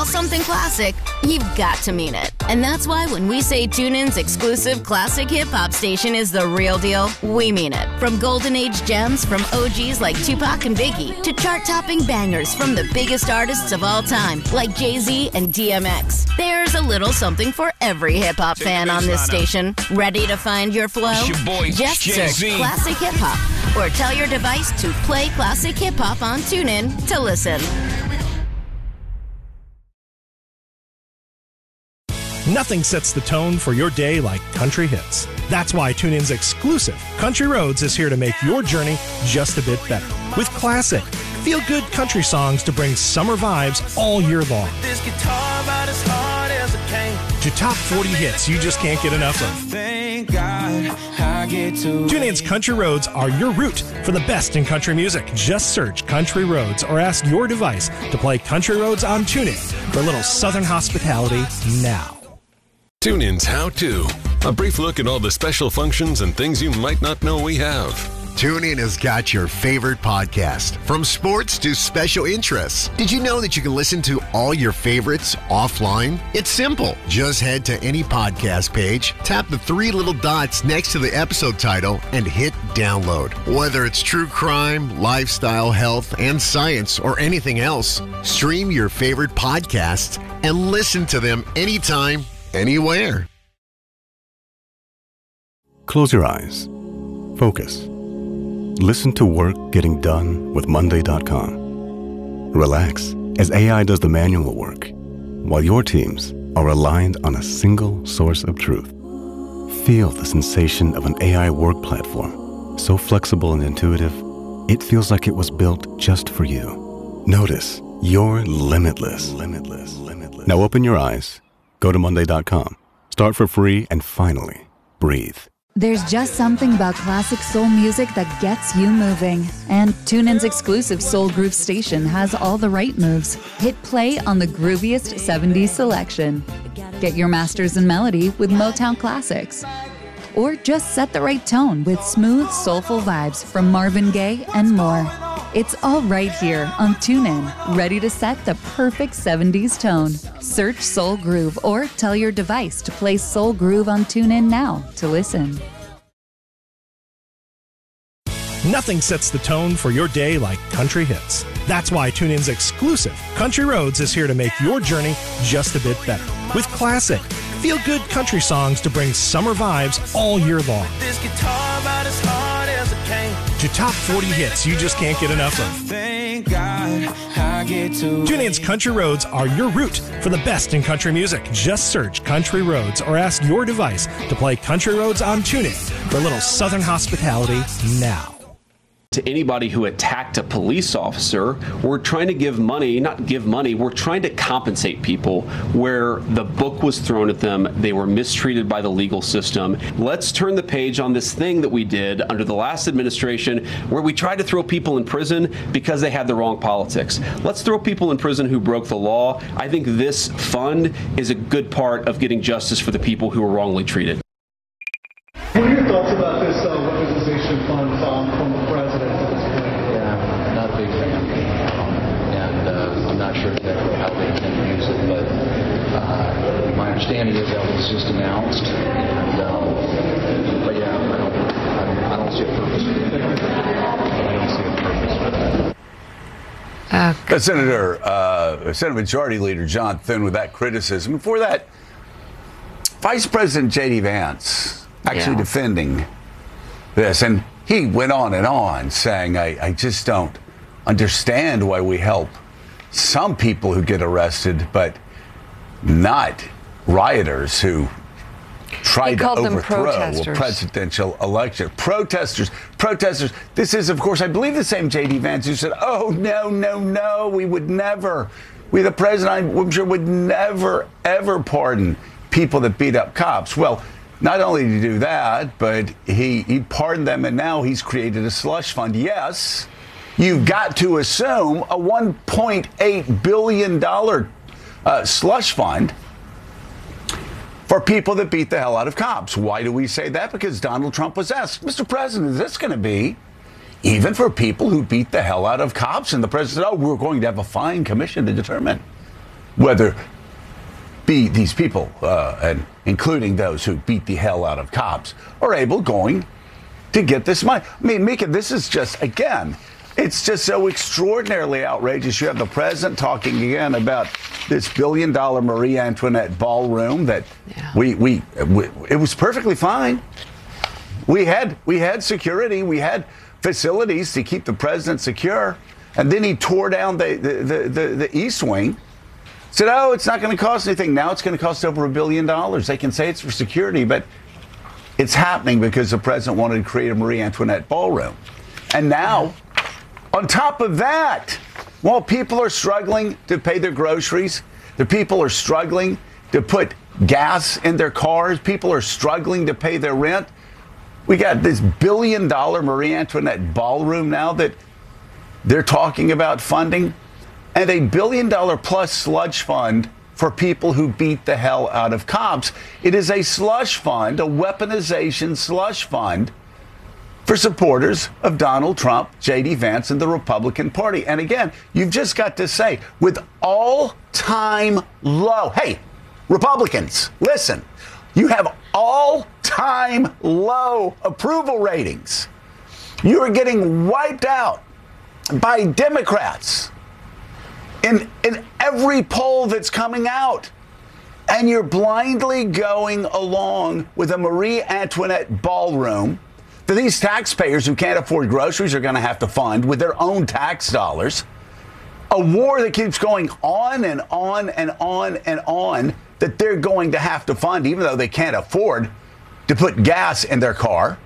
call something classic, you've got to mean it. And that's why when we say TuneIn's exclusive classic hip-hop station is the real deal, we mean it. From golden age gems from OGs like Tupac and Biggie to chart-topping bangers from the biggest artists of all time like Jay-Z and DMX. There's a little something for every hip-hop fan on this station. Ready to find your flow? Just search Classic Hip Hop or tell your device to play Classic Hip Hop on TuneIn to listen. Nothing sets the tone for your day like country hits. That's why TuneIn's exclusive Country Roads is here to make your journey just a bit better. With classic, feel-good country songs to bring summer vibes all year long. This guitar about as hard as I can. To top 40 hits you just can't get enough of. Thank God I get to. TuneIn's Country Roads are your route for the best in country music. Just search Country Roads or ask your device to play Country Roads on TuneIn for a little Southern hospitality now. TuneIn's How To. A brief look at all the special functions and things you might not know we have. TuneIn has got your favorite podcast, from sports to special interests. Did you know that you can listen to all your favorites offline? It's simple. Just head to any podcast page, tap the three little dots next to the episode title, and hit download. Whether it's true crime, lifestyle, health, and science, or anything else, stream your favorite podcasts and listen to them anytime, anywhere. Close your eyes. Focus. Listen to work getting done with Monday.com. Relax as AI does the manual work, while your teams are aligned on a single source of truth. Feel the sensation of an AI work platform, so flexible and intuitive, it feels like it was built just for you. Notice you're limitless. Now open your eyes, go to Monday.com, start for free, and finally, breathe. There's just something about classic soul music that gets you moving. And TuneIn's exclusive Soul Groove station has all the right moves. Hit play on the grooviest 70s selection. Get your masters in melody with Motown classics. Or just set the right tone with smooth, soulful vibes from Marvin Gaye and more. It's all right here on TuneIn, ready to set the perfect 70s tone. Search Soul Groove or tell your device to play Soul Groove on TuneIn now to listen. Nothing sets the tone for your day like country hits. That's why TuneIn's exclusive Country Roads is here to make your journey just a bit better. With classic, feel-good country songs to bring summer vibes all year long. This guitar about as hard as I can. To top 40 hits you just can't get enough of. Thank God I get to. TuneIn's Country Roads are your route for the best in country music. Just search Country Roads or ask your device to play Country Roads on TuneIn for a little Southern hospitality now. To anybody who attacked a police officer, we're trying to give money, not give money, we're trying to compensate people where the book was thrown at them, they were mistreated by the legal system. Let's turn the page on this thing that we did under the last administration where we tried to throw people in prison because they had the wrong politics. Let's throw people in prison who broke the law. I think this fund is a good part of getting justice for the people who were wrongly treated. What are your thoughts about this weaponization fund from the president at this point? Yeah, not a big fan. And I'm not sure exactly how they intend to use it, but my understanding is that was just announced. But yeah, I don't see a purpose for it. I don't see a purpose for that. Senate Majority Leader John Thune with that criticism. Before that, Vice President J.D. Vance actually defending this. And he went on saying, I just don't understand why we help some people who get arrested, but not rioters who tried to overthrow a presidential election. Protesters. This is, of course, I believe the same J.D. Vance who said, oh, no, we would never, the president, I'm sure, would never, ever pardon people that beat up cops. Well, not only did he do that, but he pardoned them, and now he's created a slush fund. Yes, you've got to assume a $1.8 billion slush fund for people that beat the hell out of cops. Why do we say that? Because Donald Trump was asked, Mr. President, is this going to be even for people who beat the hell out of cops? And the president said, oh, we're going to have a fine commission to determine. whether be these people, and including those who beat the hell out of cops, are able going to get this money. I mean, Mika, this is just, again, it's just so extraordinarily outrageous. You have the president talking again about this $1 billion Marie Antoinette ballroom that it was perfectly fine. We had security, we had facilities to keep the president secure, and then he tore down the East Wing. Said, oh, it's not going to cost anything. Now it's going to cost over $1 billion. They can say it's for security, but it's happening because the president wanted to create a Marie Antoinette ballroom. And now, on top of that, while people are struggling to pay their groceries, the people are struggling to put gas in their cars, people are struggling to pay their rent, we got this $1 billion Marie Antoinette ballroom now that they're talking about funding, and a $1 billion plus sludge fund for people who beat the hell out of cops. It is a slush fund, a weaponization slush fund for supporters of Donald Trump, J.D. Vance, and the Republican Party. And again, you've just got to say, with all-time low, hey, Republicans, listen, you have all-time low approval ratings. You are getting wiped out by Democrats in every poll that's coming out. And you're blindly going along with a Marie Antoinette ballroom that these taxpayers who can't afford groceries are going to have to fund with their own tax dollars. A war that keeps going on and on and on and on that they're going to have to fund even though they can't afford to put gas in their car.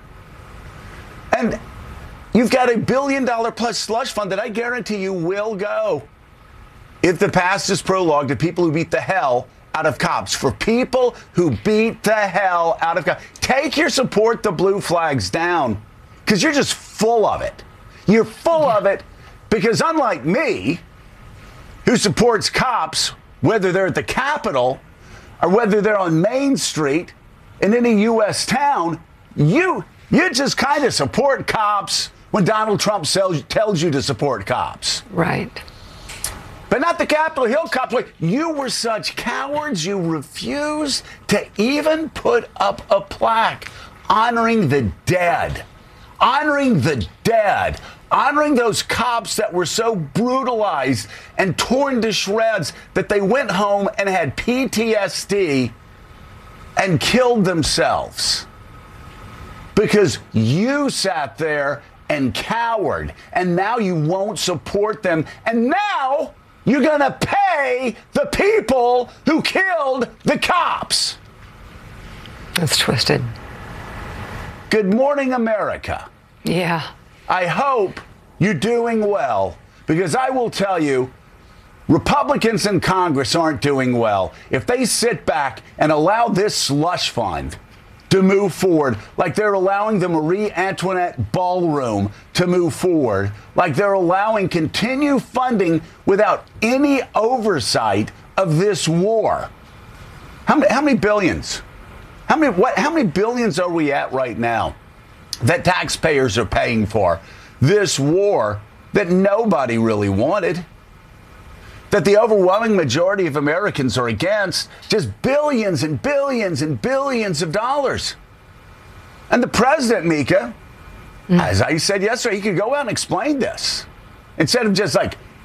And you've got a $1 billion plus slush fund that I guarantee you will go, if the past is prologue, to people who beat the hell out of cops. For people who beat the hell out of cops. Take your support the blue flags down, because you're just full of it. You're full of it because, unlike me, who supports cops, whether they're at the Capitol or whether they're on Main Street in any U.S. town, you just kind of support cops when Donald Trump tells you to support cops. Right. But not the Capitol Hill cops. You were such cowards, you refused to even put up a plaque honoring the dead. Honoring the dead. Honoring those cops that were so brutalized and torn to shreds that they went home and had PTSD and killed themselves. Because you sat there and cowered, and now you won't support them. And now you're going to pay the people who killed the cops. That's twisted. Good morning, America. Yeah. I hope you're doing well, because I will tell you, Republicans in Congress aren't doing well if they sit back and allow this slush fund to move forward, like they're allowing the Marie Antoinette ballroom to move forward, like they're allowing continued funding without any oversight of this war. How many billions? How many billions are we at right now that taxpayers are paying for this war that nobody really wanted? That the overwhelming majority of Americans are against, just billions and billions and billions of dollars. And the president, Mika, as I said yesterday, he could go out and explain this. Instead of just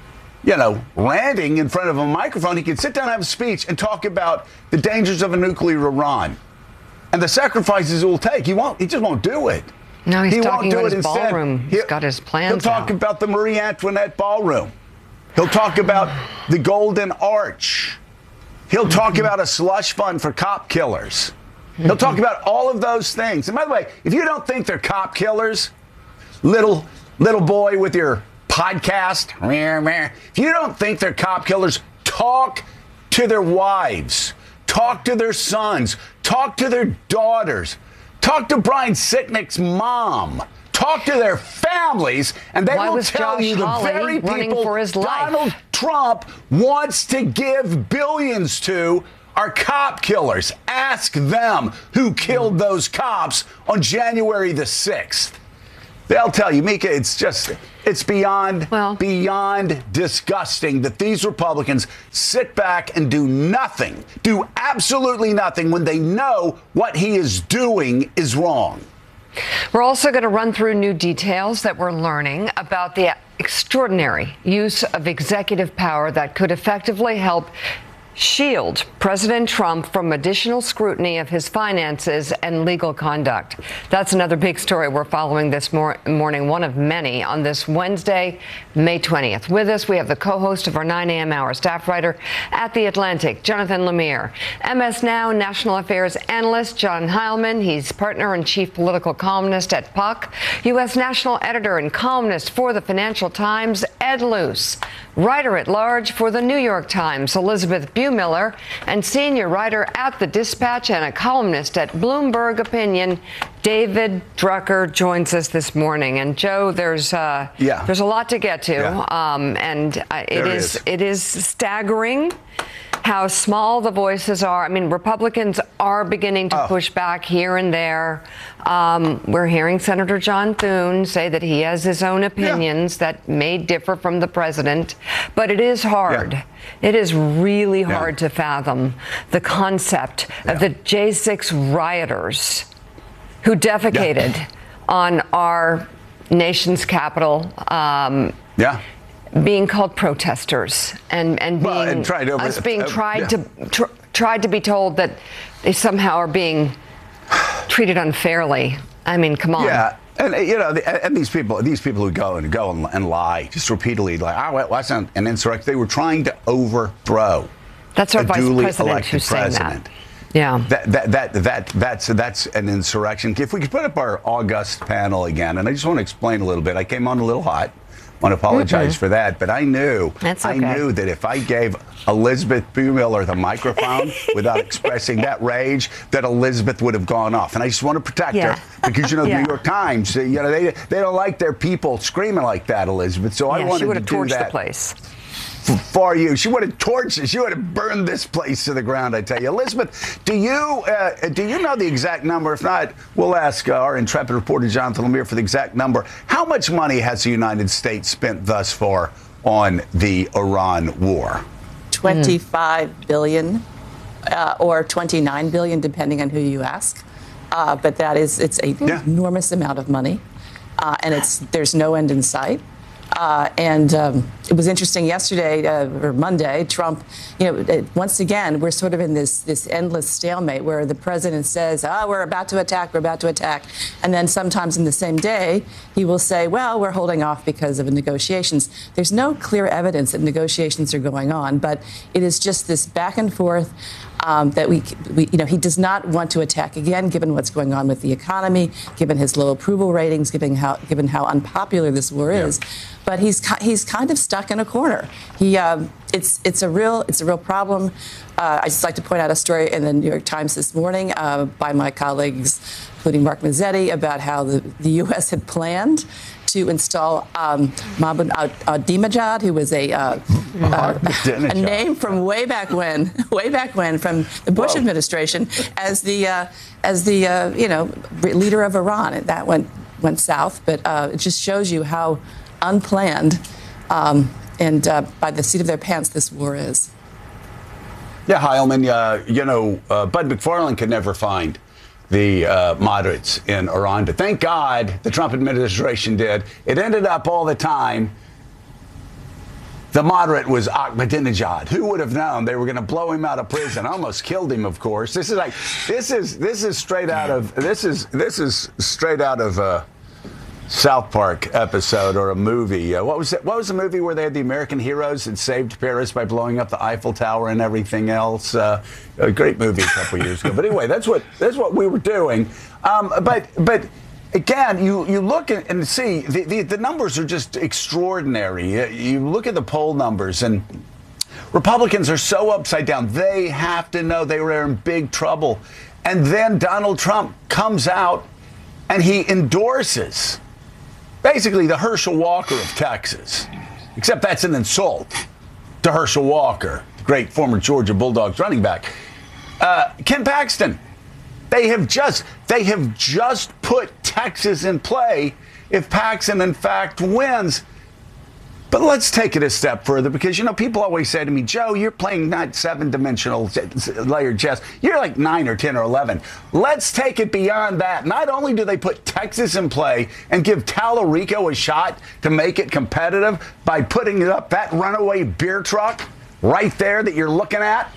ranting in front of a microphone, he could sit down and have a speech and talk about the dangers of a nuclear Iran and the sacrifices it will take. He just won't do it. No, he's talking about his ballroom. He's got his plans He'll talk about the Marie Antoinette ballroom. He'll talk about the Golden Arch. He'll talk about a slush fund for cop killers. He'll talk about all of those things. And by the way, if you don't think they're cop killers, little boy with your podcast, if you don't think they're cop killers, talk to their wives, talk to their sons, talk to their daughters, talk to Brian Sicknick's mom. Talk to their families, and they will tell you the very people Donald Trump wants to give billions to are cop killers. Ask them who killed those cops on January the 6th. They'll tell you, Mika, it's beyond disgusting that these Republicans sit back and do absolutely nothing when they know what he is doing is wrong. We're also going to run through new details that we're learning about the extraordinary use of executive power that could effectively help shield President Trump from additional scrutiny of his finances and legal conduct. That's another big story we're following this morning, one of many on this Wednesday, May 20th. With us, we have the co-host of our 9 a.m. hour, staff writer at The Atlantic, Jonathan Lemire, MS Now national affairs analyst John Heilman. He's partner and chief political columnist at Puck, U.S. national editor and columnist for the Financial Times, Ed Luce, writer at large for the New York Times, Elizabeth Miller, and senior writer at The Dispatch and a columnist at Bloomberg Opinion, David Drucker, joins us this morning. And Joe, there's a lot to get to, it is staggering how small the voices are. I mean, Republicans are beginning to push back here and there. We're hearing Senator John Thune say that he has his own opinions that may differ from the president, but it is hard. Yeah. It is really hard to fathom the concept of the J6 rioters who defecated on our nation's capital. Being called protesters and tried to be told that they somehow are being treated unfairly. I mean, come on. Yeah. And and these people who go and lie just repeatedly, like, well, that's not an insurrection. They were trying to overthrow. That's our vice president who's saying that. Yeah. That's an insurrection. If we could put up our August panel again, and I just want to explain a little bit. I came on a little hot. I want to apologize for that, but I knew that if I gave Elizabeth Miller the microphone without expressing that rage, that Elizabeth would have gone off. And I just want to protect her because, the New York Times, they don't like their people screaming like that, Elizabeth. So I wanted to do that. She would have torched the place. For you, she would have torched it. She would have burned this place to the ground. I tell you, Elizabeth, do you know the exact number? If not, we'll ask our intrepid reporter Jonathan Lemire for the exact number. How much money has the United States spent thus far on the Iran war? $25 billion or $29 billion, depending on who you ask. But it's an enormous amount of money, and there's no end in sight. It was interesting yesterday or Monday, Trump, once again, we're sort of in this endless stalemate where the president says, we're about to attack. And then sometimes in the same day, he will say, well, we're holding off because of negotiations. There's no clear evidence that negotiations are going on, but it is just this back and forth. That he does not want to attack again, given what's going on with the economy, given his low approval ratings, given how unpopular this war is. But he's kind of stuck in a corner. It's a real problem. I just like to point out a story in the New York Times this morning by my colleagues, including Mark Mazzetti, about how the U.S. had planned to install Mahmoud Ahmadinejad, who was a name from way back when, from the Bush administration, as the leader of Iran. And that went south, but it just shows you how unplanned and by the seat of their pants this war is. Yeah, Heilman, Bud McFarlane could never find the moderates in Iran. But thank God the Trump administration did. It ended up all the time. The moderate was Ahmadinejad. Who would have known they were going to blow him out of prison? Almost killed him, of course. This is straight out of a South Park episode or a movie. What was the movie where they had the American heroes that saved Paris by blowing up the Eiffel Tower and everything else? A great movie a couple years ago. But anyway, that's what we were doing. But again, you look and see the numbers are just extraordinary. You look at the poll numbers, and Republicans are so upside down. They have to know they were in big trouble. And then Donald Trump comes out and he endorses basically the Herschel Walker of Texas, except that's an insult to Herschel Walker, the great former Georgia Bulldogs running back. Ken Paxton, they have just put Texas in play if Paxton, in fact, wins. But let's take it a step further because, people always say to me, Joe, you're playing not 7-dimensional layered chess. You're like 9 or 10 or 11. Let's take it beyond that. Not only do they put Texas in play and give Tallarico a shot to make it competitive by putting up that runaway beer truck right there that you're looking at.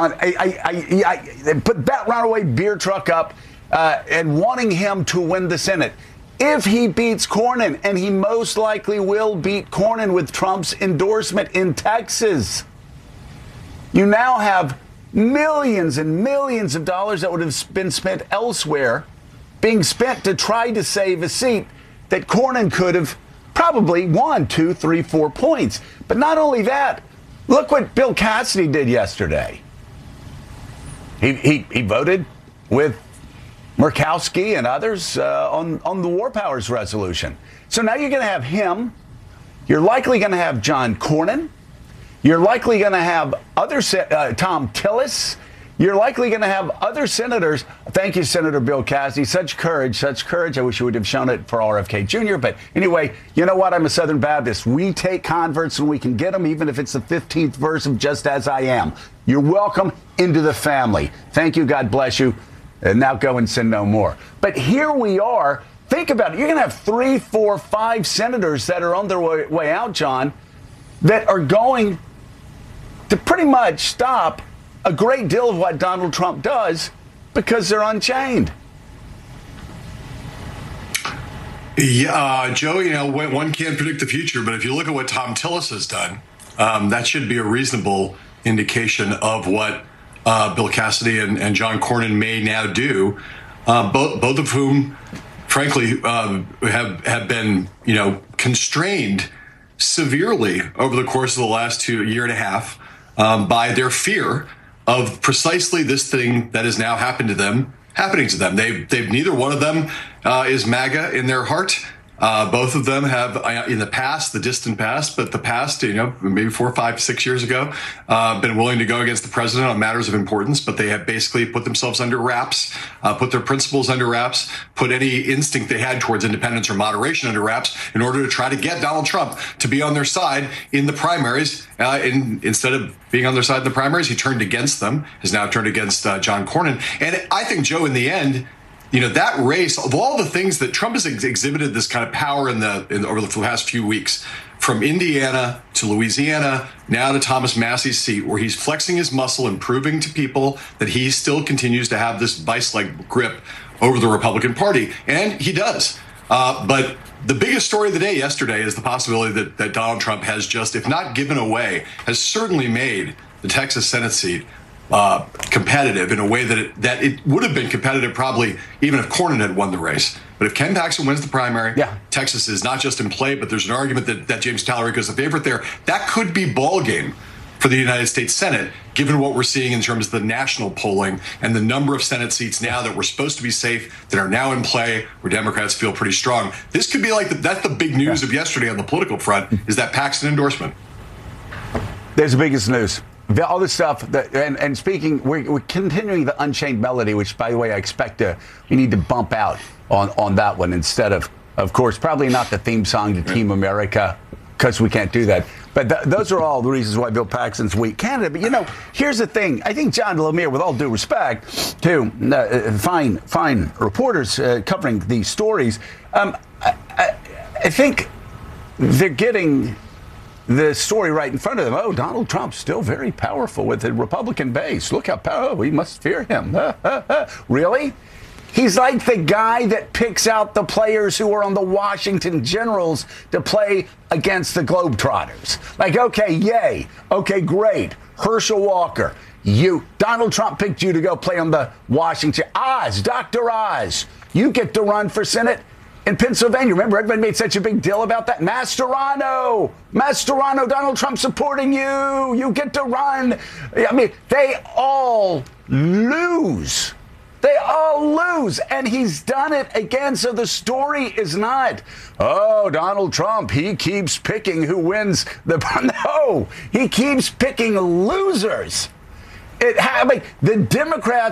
They put that runaway beer truck up and wanting him to win the Senate. If he beats Cornyn, and he most likely will beat Cornyn with Trump's endorsement in Texas, you now have millions and millions of dollars that would have been spent elsewhere being spent to try to save a seat that Cornyn could have probably won 2, 3, 4 points. But not only that, look what Bill Cassidy did yesterday. He voted with Murkowski and others on the War Powers resolution. So now you're going to have him. You're likely going to have John Cornyn. You're likely going to have Tom Tillis. You're likely going to have other senators. Thank you, Senator Bill Cassidy. Such courage, such courage. I wish you would have shown it for RFK Jr. But anyway, you know what? I'm a Southern Baptist. We take converts when we can get them, even if it's the 15th verse of Just As I Am. You're welcome into the family. Thank you. God bless you. And now go and sin no more. But here we are. Think about it. You're going to have 3, 4, 5 senators that are on their way out, John, that are going to pretty much stop a great deal of what Donald Trump does because they're unchained. Yeah, Joe, one can't predict the future, but if you look at what Tom Tillis has done, that should be a reasonable indication of what Bill Cassidy and John Cornyn may now do, both of whom, frankly, have been, constrained severely over the course of the last year and a half by their fear of precisely this thing that has now happening to them. They've neither one of them is MAGA in their heart. Both of them have, in the past, the distant past, but the past, maybe 4, 5, 6 years ago, been willing to go against the president on matters of importance, but they have basically put themselves under wraps, put their principles under wraps, put any instinct they had towards independence or moderation under wraps in order to try to get Donald Trump to be on their side in the primaries. Instead of being on their side in the primaries, he turned against them, has now turned against John Cornyn. And I think, Joe, in the end, that race, of all the things that Trump has exhibited this kind of power over the past few weeks, from Indiana to Louisiana, now to Thomas Massey's seat, where he's flexing his muscle and proving to people that he still continues to have this vice-like grip over the Republican Party. And he does. But the biggest story of the day yesterday is the possibility that Donald Trump has just, if not given away, has certainly made the Texas Senate seat competitive in a way that it would have been competitive probably even if Cornyn had won the race. But if Ken Paxton wins the primary, Texas is not just in play, but there's an argument that James Tallarico is the favorite there. That could be ball game for the United States Senate, given what we're seeing in terms of the national polling and the number of Senate seats now that were supposed to be safe that are now in play, where Democrats feel pretty strong. This could be like that's the big news of yesterday on the political front, is that Paxton endorsement. There's the biggest news. All this stuff, and speaking, we're continuing the Unchained Melody, which, by the way, I expect we need to bump out on that one instead of course, probably not the theme song to Team America, because we can't do that. But those are all the reasons why Bill Paxton's weak candidate. But, here's the thing. I think John Lemire, with all due respect to fine reporters covering these stories, I think they're getting the story right in front of them. Oh, Donald Trump's still very powerful with the Republican base. Look how powerful. We must fear him. Really? He's like the guy that picks out the players who are on the Washington Generals to play against the Globetrotters. Like, okay, yay. Okay, great. Herschel Walker. Donald Trump picked you to go play on the Washington. Dr. Oz. You get to run for Senate in Pennsylvania. Remember, everybody made such a big deal about that. Mascherano, Donald Trump supporting you. You get to run. I mean, they all lose. And he's done it again. So the story is not, oh, Donald Trump, he keeps picking who wins no, he keeps picking losers. The Democrats,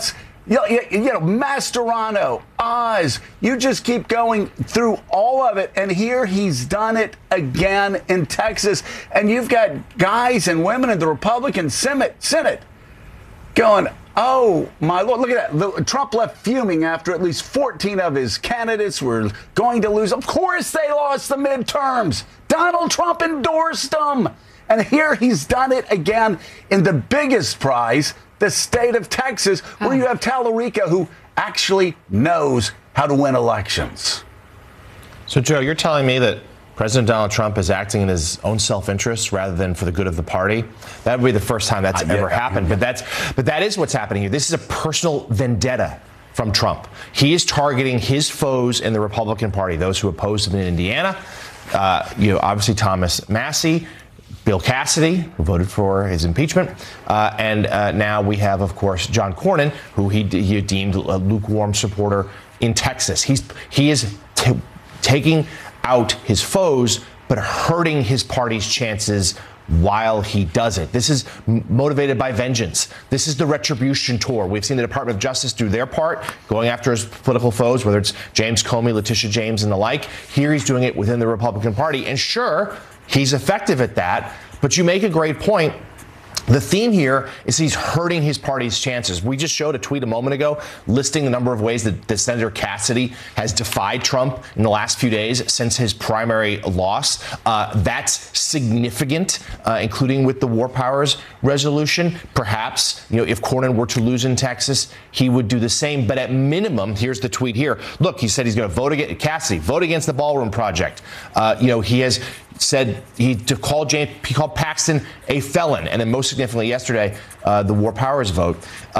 Mascherano, Oz. You just keep going through all of it. And here he's done it again in Texas. And you've got guys and women in the Republican Senate going, oh, my Lord, look at that. Trump left fuming after at least 14 of his candidates were going to lose. Of course they lost the midterms. Donald Trump endorsed them. And here he's done it again in the biggest prize, the state of Texas, where you have Tallarico, who actually knows how to win elections. So, Joe, you're telling me that President Donald Trump is acting in his own self-interest rather than for the good of the party? That would be the first time that's ever happened. But that is what's happening here. This is a personal vendetta from Trump. He is targeting his foes in the Republican Party, those who opposed him in Indiana. Obviously Thomas Massie, Bill Cassidy, who voted for his impeachment, and now we have, of course, John Cornyn, who he deemed a lukewarm supporter in Texas. He is taking out his foes, but hurting his party's chances while he does it. This is motivated by vengeance. This is the retribution tour. We've seen the Department of Justice do their part, going after his political foes, whether it's James Comey, Letitia James, and the like. Here he's doing it within the Republican Party. And sure, he's effective at that. But you make a great point. The theme here is he's hurting his party's chances. We just showed a tweet a moment ago listing the number of ways that Senator Cassidy has defied Trump in the last few days since his primary loss. That's significant, including with the War Powers resolution. Perhaps, if Cornyn were to lose in Texas, he would do the same. But at minimum, here's the tweet here. Look, he said he's going to vote against Cassidy, vote against the Ballroom Project. He has said he called Paxton a felon, and then most significantly yesterday, the War Powers vote.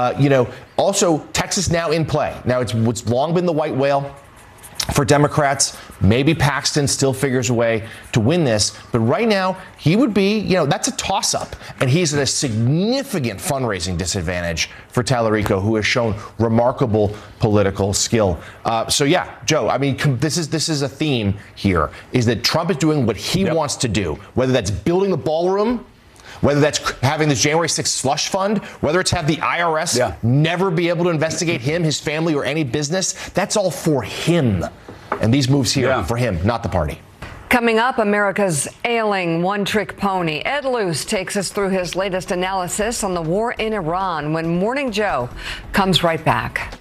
Also Texas now in play. Now it's long been the white whale for Democrats. Maybe Paxton still figures a way to win this, but right now he would be, that's a toss-up, and he's at a significant fundraising disadvantage for Tallarico, who has shown remarkable political skill. So yeah, Joe, I mean, this is a theme here, is that Trump is doing what he wants to do, whether that's building the ballroom, whether that's having the January 6th slush fund, whether it's have the IRS never be able to investigate him, his family, or any business. That's all for him. And these moves here are for him, not the party. Coming up, America's ailing one-trick pony. Ed Luce takes us through his latest analysis on the war in Iran when Morning Joe comes right back.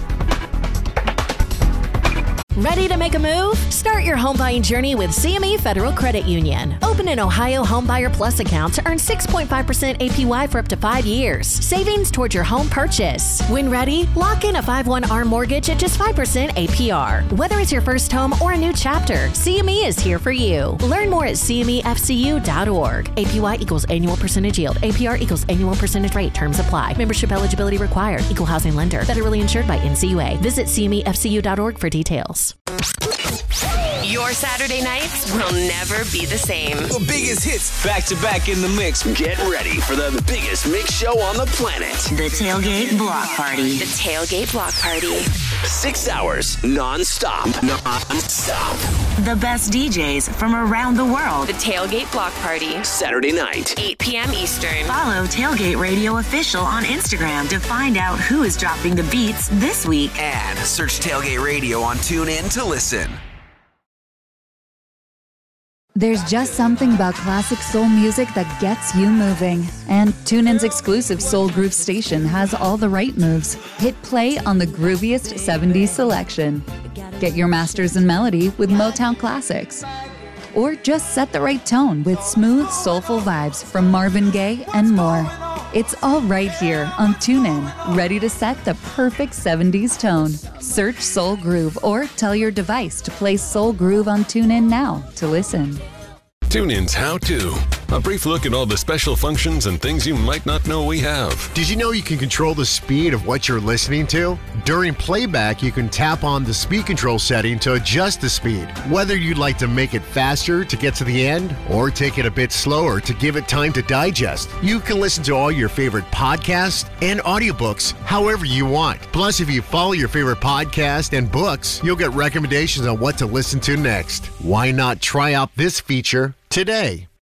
Ready to make a move? Start your home buying journey with CME Federal Credit Union. Open an Ohio Homebuyer Plus account to earn 6.5% APY for up to 5 years. Savings towards your home purchase. When ready, lock in a 5/1 ARM mortgage at just 5% APR. Whether it's your first home or a new chapter, CME is here for you. Learn more at CMEFCU.org. APY equals annual percentage yield. APR equals annual percentage rate. Terms apply. Membership eligibility required. Equal housing lender. Federally insured by NCUA. Visit CMEFCU.org for details. Your Saturday nights will never be the same. The biggest hits back to back in the mix. Get ready for the biggest mix show on the planet. The Tailgate Block Party. The Tailgate Block Party. 6 hours non-stop. The best DJs from around the world. The Tailgate Block Party. Saturday night, 8 p.m. Eastern. Follow Tailgate Radio Official on Instagram to find out who is dropping the beats this week. And search Tailgate Radio on TuneIn to listen. There's just something about classic soul music that gets you moving. And TuneIn's exclusive Soul Groove station has all the right moves. Hit play on the grooviest 70s selection. Get your masters in melody with Motown classics. Or just set the right tone with smooth, soulful vibes from Marvin Gaye and more. It's all right here on TuneIn, ready to set the perfect 70s tone. Search Soul Groove or tell your device to play Soul Groove on TuneIn now to listen. TuneIn's How To. A brief look at all the special functions and things you might not know we have. Did you know you can control the speed of what you're listening to? During playback, you can tap on the speed control setting to adjust the speed. Whether you'd like to make it faster to get to the end or take it a bit slower to give it time to digest, you can listen to all your favorite podcasts and audiobooks however you want. Plus, if you follow your favorite podcast and books, you'll get recommendations on what to listen to next. Why not try out this feature today?